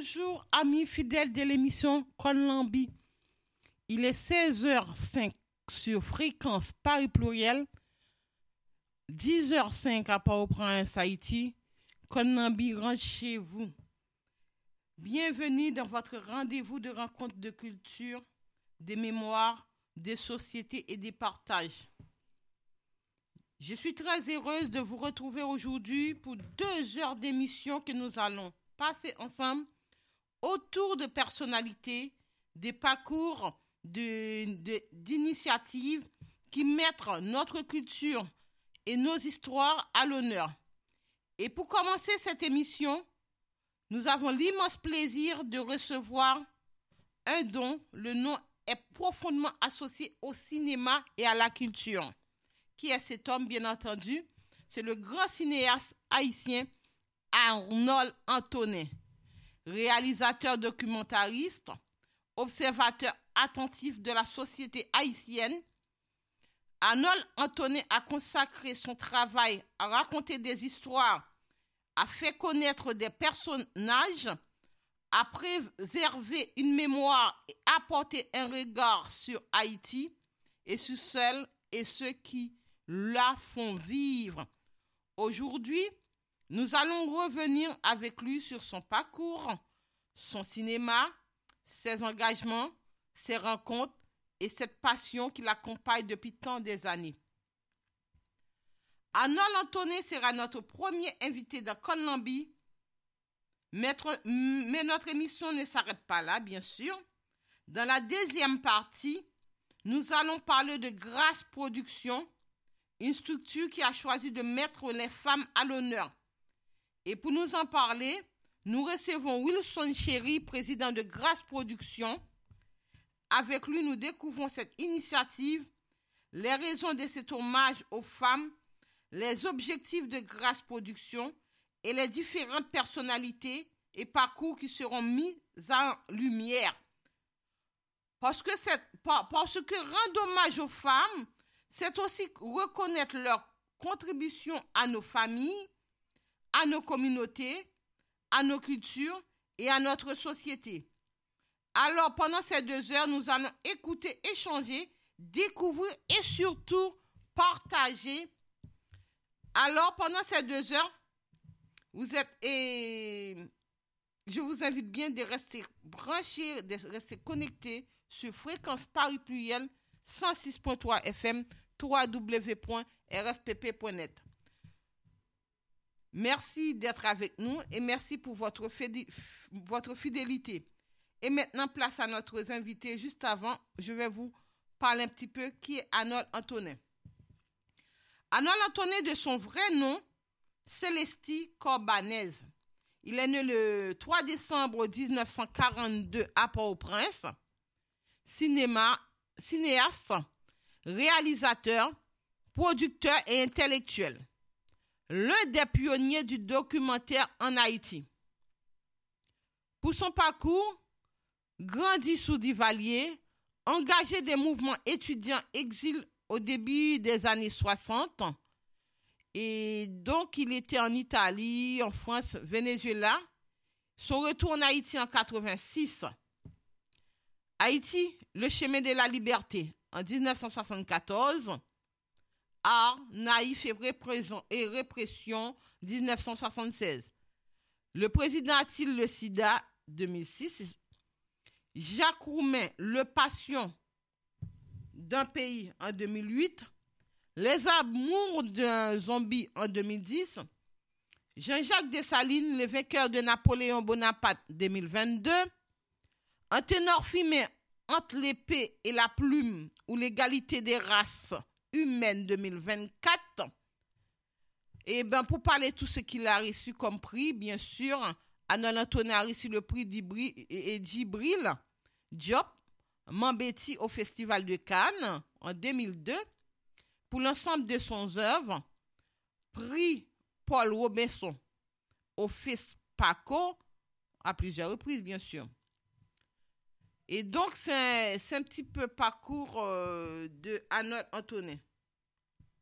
Bonjour, amis fidèles de l'émission Konlambi. Il est 16h05 sur fréquence Paris Pluriel, 10h05 à Port-au-Prince, Haïti. Konlambi rentre chez vous. Bienvenue dans votre rendez-vous de rencontre de culture, des mémoires, des sociétés et des partages. Je suis très heureuse de vous retrouver aujourd'hui pour 2 heures d'émission que nous allons passer ensemble autour de personnalités, des parcours d'initiatives qui mettent notre culture et nos histoires à l'honneur. Et pour commencer cette émission, nous avons l'immense plaisir de recevoir un don. Le nom est profondément associé au cinéma et à la culture. Qui est cet homme, bien entendu? C'est le grand cinéaste haïtien Arnold Antonet, réalisateur documentariste, observateur attentif de la société haïtienne. Arnold Antonet a consacré son travail à raconter des histoires, à faire connaître des personnages, à préserver une mémoire et apporter un regard sur Haïti et sur celles et ceux qui la font vivre. Aujourd'hui, nous allons revenir avec lui sur son parcours, son cinéma, ses engagements, ses rencontres et cette passion qui l'accompagne depuis tant des années. Arnold Antonet sera notre premier invité dans Konlambi, mais notre émission ne s'arrête pas là, bien sûr. Dans la deuxième partie, nous allons parler de Grâce Productions, une structure qui a choisi de mettre les femmes à l'honneur. Et pour nous en parler, nous recevons Wilson Chéry, président de Grâce Productions. Avec lui, nous découvrons cette initiative, les raisons de cet hommage aux femmes, les objectifs de Grâce Productions et les différentes personnalités et parcours qui seront mis en lumière. Parce que rendre hommage aux femmes, c'est aussi reconnaître leur contribution à nos familles, à nos communautés, à nos cultures et à notre société. Alors, pendant ces 2 heures, nous allons écouter, échanger, découvrir et surtout partager. Alors, pendant ces 2 heures, je vous invite bien de rester branchés, de rester connectés sur Fréquence Paris Pluriel 106.3 FM, www.rfpp.net. Merci d'être avec nous et merci pour votre fidélité. Et maintenant, place à notre invité. Juste avant, je vais vous parler un petit peu qui est Arnold Antonet. Arnold Antonet, de son vrai nom, Célestie Corbanez. Il est né le 3 décembre 1942 à Port-au-Prince. Cinéaste, réalisateur, producteur et intellectuel. L'un des pionniers du documentaire en Haïti. Pour son parcours, grandi sous Duvalier, engagé des mouvements étudiants exil au début des années 60, et donc il était en Italie, en France, Venezuela. Son retour en Haïti en 86. Haïti, le chemin de la liberté, en 1974. Art, naïf et répression, 1976. Le président a-t-il le sida, 2006. Jacques Roumain, le passion d'un pays, en 2008. Les amours d'un zombie, en 2010. Jean-Jacques Dessalines, le vainqueur de Napoléon Bonaparte, 2022. Un ténor filmé entre l'épée et la plume ou l'égalité des races humaines, 2024. Et pour parler de tout ce qu'il a reçu comme prix, bien sûr, Arnold Antonet a reçu le prix Djibril Diop Mambéty au Festival de Cannes en 2002 pour l'ensemble de son œuvre. Prix Paul Robinson au FESPACO à plusieurs reprises, bien sûr. Et donc, c'est un petit peu parcours de Arnold Antonet.